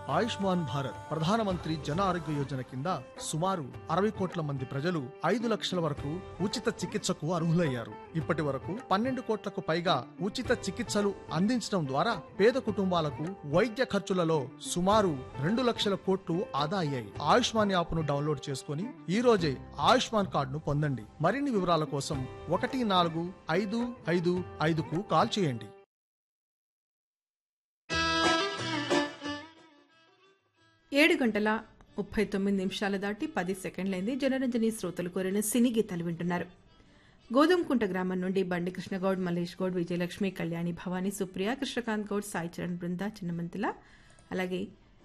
ఆయుష్మాన్ భారత్ ప్రధానమంత్రి జన ఆరోగ్య యోజన కింద సుమారు 60 కోట్ల మంది ప్రజలు 5 లక్షల వరకు ఉచిత చికిత్సకు అర్హులయ్యారు. ఇప్పటి వరకు 12 కోట్లకు పైగా ఉచిత చికిత్సలు అందించడం ద్వారా పేద కుటుంబాలకు వైద్య ఖర్చులలో సుమారు 2 లక్షల కోట్లు ఆదా అయ్యాయి. ఆయుష్మాన్ యాప్ను డౌన్లోడ్ చేసుకుని ఈ రోజే ఆయుష్మాన్ కార్డును పొందండి. మరిన్ని వివరాల కోసం 14555కు కాల్ చేయండి. ఏడు గంటల 39 దాటి 10 సెకండ్లైంది. జనరంజని శ్రోతలు కోరిన సినీ గీతాలు వింటున్నారు. గోధుమకుంట గ్రామం నుండి బండి కృష్ణగౌడ్, మల్లేష్ గౌడ్, విజయలక్ష్మి, కళ్యాణి, భవానీ, సుప్రియ, కృష్ణకాంత్ గౌడ్, సాయి చరణ్, బృంద, చిన్నమంతుల, అలాగే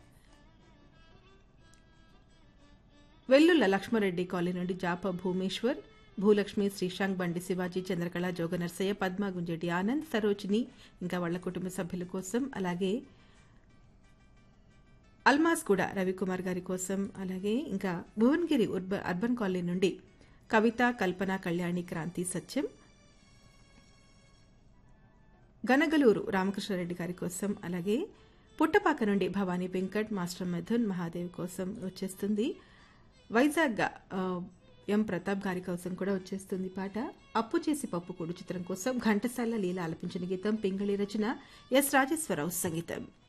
వెల్లుల్ల లక్ష్మారెడ్డి కాలనీ నుండి జాప భూమేశ్వర్, భూలక్ష్మి, శ్రీశాంక్, బండి శివాజీ, చంద్రకళ, జోగ నర్సయ్య, పద్మ, గుంజేటి ఆనంద్, సరోజిని, ఇంకా వాళ్ల కుటుంబ సభ్యుల కోసం, అలాగే అల్మాస్ కూడా రవికుమార్ గారి కోసం, అలాగే ఇంకా భువన్గిరి అర్బన్ కాలనీ నుండి కవిత, కల్పన, కళ్యాణి, క్రాంతి, సత్యం, గనగలూరు రామకృష్ణారెడ్డి గారి కోసం, అలాగే పుట్టపాక నుండి భవానీ వెంకట్, మాస్టర్ మిథున్, మహాదేవ్ కోసం వచ్చేస్తుంది. వైజాగ్ ఎం ప్రతాప్ గారి కోసం కూడా వచ్చేస్తుంది పాట. అప్పు చేసి పప్పు కూడు చిత్రం కోసం ఘంటసాల లీల ఆలపించిన గీతం, పింగళి రచన, ఎస్ రాజేశ్వరరావు సంగీతం.